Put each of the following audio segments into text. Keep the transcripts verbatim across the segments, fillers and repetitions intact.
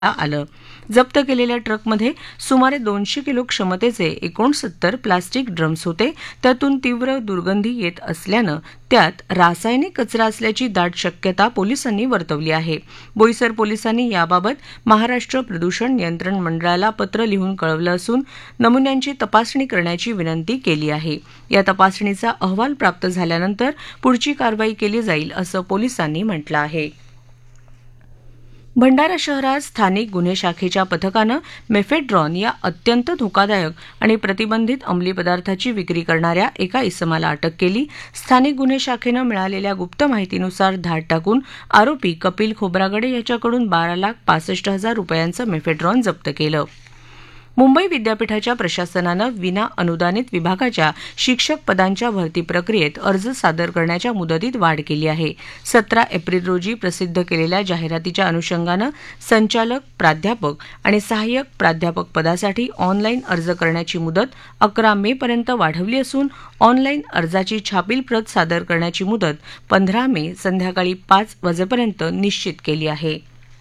आलं. जप्त केलेल्या ट्रकमध्ये सुमारे दोनशे किलो क्षमतेचे एकोणसत्तर प्लास्टिक ड्रम्स होते. त्यातून तीव्र दुर्गंधी येत असल्यानं त्यात रासायनिक कचरा असल्याची दाट शक्यता पोलिसांनी वर्तवली आहे. बोईसर पोलिसांनी याबाबत महाराष्ट्र प्रदूषण नियंत्रण मंडळाला पत्र लिहून कळवलं असून नमुन्यांची तपासणी करण्याची विनंती केली आहे. या तपासणीचा अहवाल प्राप्त झाल्यानंतर पुढची कारवाई केली जाईल असं पोलिसांनी म्हटलं आहे. भंडारा शहरात स्थानिक गुन्हे शाखेच्या पथकानं मेफेड्रॉन या अत्यंत धोकादायक आणि प्रतिबंधित अंमली पदार्थाची विक्री करणाऱ्या एका इसमाला अटक केली. स्थानिक गुन्हे शाखेनं मिळालेल्या गुप्त माहितीनुसार धाड टाकून आरोपी कपिल खोब्रागडे याच्याकडून बारा लाख पासष्ट हजार रुपयांचं मेफेड्रॉन जप्त केलं. मुंबई विद्यापीठाच्या प्रशासनानं विना अनुदानित विभागाच्या शिक्षक पदांच्या भरती प्रक्रियेत अर्ज सादर करण्याच्या मुदतीत वाढ केली आहे. सतरा एप्रिल रोजी प्रसिद्ध केलेल्या जाहिरातीच्या अनुषंगानं संचालक, प्राध्यापक आणि सहाय्यक प्राध्यापक पदासाठी ऑनलाईन अर्ज करण्याची मुदत अकरा मे पर्यंत वाढवली असून ऑनलाईन अर्जाची छापील प्रत सादर करण्याची मुदत पंधरा मे संध्याकाळी पाच वाजेपर्यंत निश्चित केली आहे.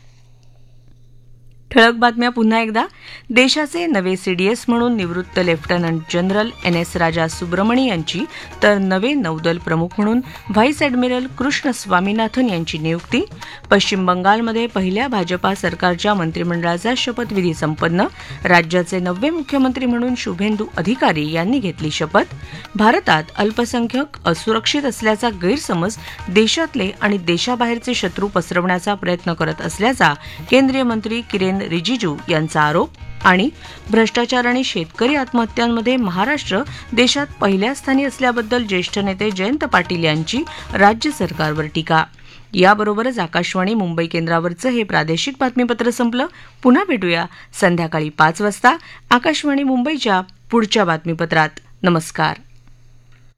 ठळक बातम्या पुन्हा एकदा. देशाचे नवे सीडीएस म्हणून निवृत्त लेफ्टनंट जनरल एन एस राजा सुब्रमणी यांची तर नवे नौदल प्रमुख म्हणून व्हाईस ॲडमिरल कृष्ण स्वामीनाथन यांची नियुक्ती. पश्चिम बंगालमध्ये पहिल्या भाजपा सरकारच्या मंत्रिमंडळाचा शपथविधी संपन्न. राज्याचे नववे मुख्यमंत्री म्हणून शुभेंदू अधिकारी यांनी घेतली शपथ. भारतात अल्पसंख्याक असुरक्षित असल्याचा गैरसमज देशातले आणि देशाबाहेरचे शत्रू पसरवण्याचा प्रयत्न करत असल्याचा केंद्रीय मंत्री किरेन रिजिजू यांचा आरोप. आणि भ्रष्टाचार आणि शेतकरी आत्महत्यांमध्ये महाराष्ट्र देशात पहिल्या स्थानी असल्याबद्दल ज्येष्ठ नेते जयंत पाटील यांची राज्य सरकारवर टीका. याबरोबरच आकाशवाणी मुंबई केंद्रावरचं हे प्रादेशिक बातमीपत्र संपलं. पुन्हा भेटूया संध्याकाळी पाच वाजता आकाशवाणी मुंबईच्या पुढच्या बातमीपत्रात. नमस्कार.